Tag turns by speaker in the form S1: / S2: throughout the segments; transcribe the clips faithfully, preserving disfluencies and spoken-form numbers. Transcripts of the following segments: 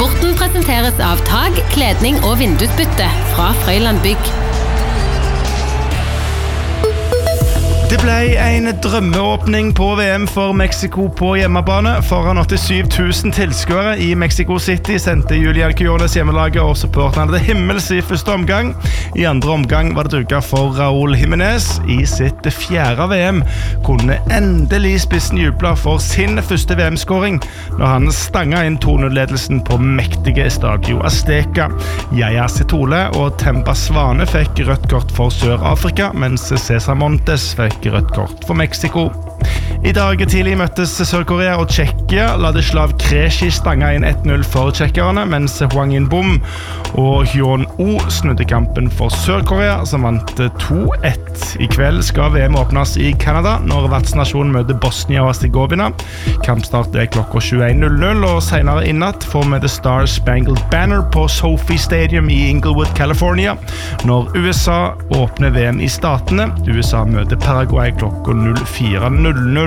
S1: Sporten presenteres av tag, kledning og vindusbytte fra Frøyland Bygg.
S2: Det ble en drømmeåpning på V M for Mexico på hjemmebane. Foran åttisju tusen tilskuere i Mexico City sendte Julián Quiñones hjemmelaget og supporterne det himmels i første omgang. I andre omgang var det duket for Raúl Jiménez. I sitt fjerde V M kunne endelig spissen juble for sin første V M-skåring når han stanget inn to null-ledelsen på mektige Estadio Azteca. Yaya Setole og Temba Svane fikk rødt kort for Sør-Afrika, mens César Montes fikk rødt kort for Mexico. I dag tidlig møttes Sør-Korea og Tsjekkia. Ladislav Krejci stanga inn ett null for tsjekkerne, mens Hwang In-bom og Hyun-Oh snudde kampen for Sør-Korea, som vant to ett. I kveld skal V M åpnes i Canada når vertsnasjonen møter Bosnia og Herzegovina. Kampstart er klokka tjueen null null, og senere i natt får vi The Star Spangled Banner på Sophie Stadium i Inglewood, California, når U S A åpner V M i statene. U S A møter Paraguay klokka null fire null null.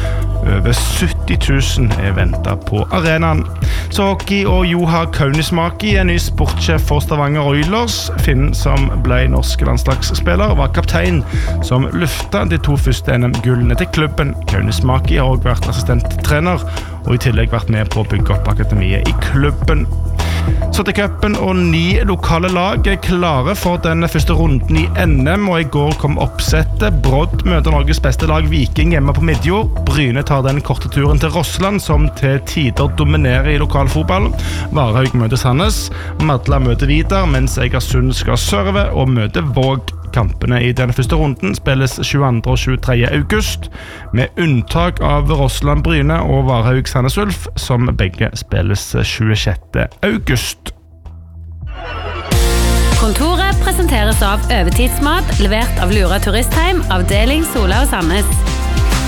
S2: Over sytti tusen er ventet på arenaen. Så hockey og Juha Kaunismäki er ny sportssjef for Stavanger Oilers. Finn, som ble norsk landslagsspiller, var kaptein som luftet de to første N M-gullene til klubben. Kaunismäki har også vært assistenttrener og i tillegg vært med på å bygge opp akademiet i klubben. Så til cupen, og ni lokale lag er klare for den første runden i N M, og i går kom oppsettet. Brodd møter Norges beste lag Viking hjemme på Midjord. Bryne tar den korte turen til Rossland, som til tider dominerer i lokalfotball. Varhaug møter Sandnes, Madla møter Vidar, mens Egersund skal serve og møter Våg. Kampene i denne første runden spilles tjueandre og tjuetredje august, med unntak av Rossland Bryne og Varhaug Sandnes Ulf, som begge spilles tjuesjette august.
S1: Kontoret presenteres av Øvertidsmat, levert av Lura Turistheim, avdeling Sola og Sandnes.